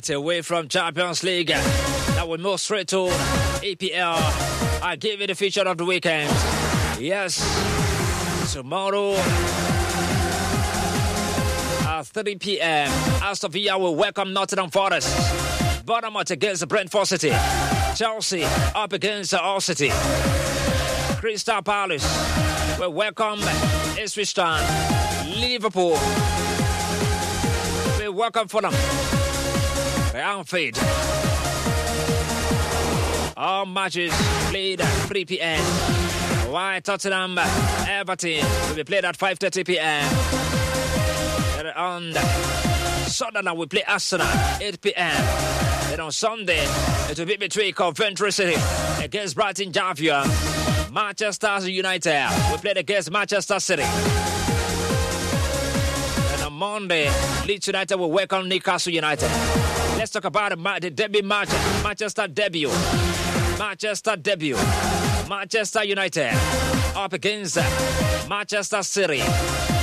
right away from Champions League. Now we move straight to EPL. I give you the feature of the weekend. Yes, tomorrow at 3 p.m. Aston Villa will welcome Nottingham Forest. Bournemouth against Brentford City. Chelsea up against Hull City. Crystal Palace will welcome Ipswich Town. Liverpool will welcome Fulham. Anfield. All matches played at 3 p.m. While Tottenham Everton will be played at 5:30 p.m. And on Sunderland will play Arsenal 8 p.m. Then on Sunday it will be between Coventry City against Brighton Javier. Manchester United will play against Manchester City. And on Monday, Leeds United will welcome Newcastle United. Let's talk about the debut match. Manchester debut. Manchester United up against Manchester City.